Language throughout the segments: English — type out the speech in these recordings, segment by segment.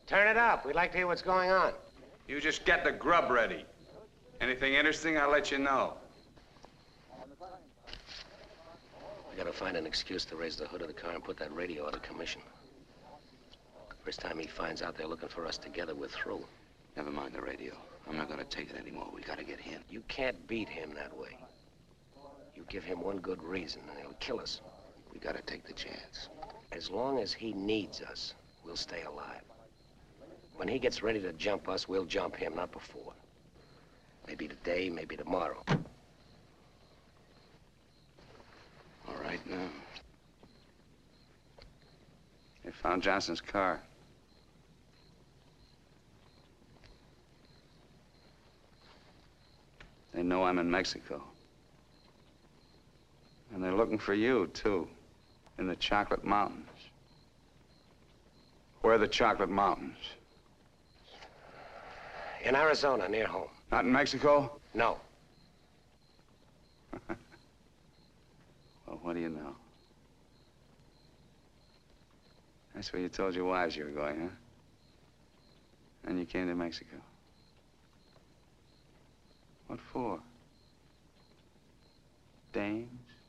Turn it up. We'd like to hear what's going on. You just get the grub ready. Anything interesting, I'll let you know. We gotta find an excuse to raise the hood of the car and put that radio out of commission. First time he finds out they're looking for us together, we're through. Never mind the radio. I'm not gonna take it anymore. We gotta get him. You can't beat him that way. You give him one good reason and he'll kill us. We gotta take the chance. As long as he needs us, we'll stay alive. When he gets ready to jump us, we'll jump him, not before. Maybe today, maybe tomorrow. All right now. They found Johnson's car. They know I'm in Mexico. And they're looking for you, too, in the Chocolate Mountains. Where are the Chocolate Mountains? In Arizona, near home. Not in Mexico? No. Well, what do you know? That's where you told your wives you were going, huh? And you came to Mexico. What for? Dames?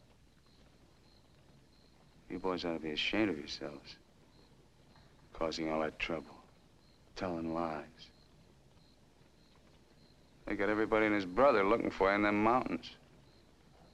You boys ought to be ashamed of yourselves. Causing all that trouble. Telling lies. They got everybody and his brother looking for you in them mountains.